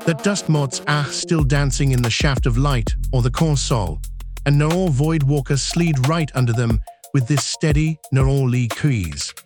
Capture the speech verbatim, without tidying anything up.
that dust motes are still dancing in the shaft of light or the console, and no void walkers slid right under them with this steady, neroli cruise.